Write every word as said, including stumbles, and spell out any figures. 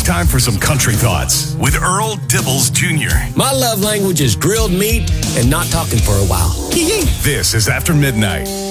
time for some country thoughts with Earl Dibbles Junior My love language is grilled meat and not talking for a while. This is After Midnight.